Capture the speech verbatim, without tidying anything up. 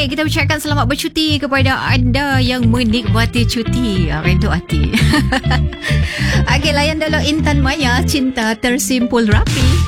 Okey, kita ucapkan selamat bercuti kepada anda yang menikmati cuti. Rindu hati. Okey, layan dulu Intan Maya, Cinta Tersimpul Rapi.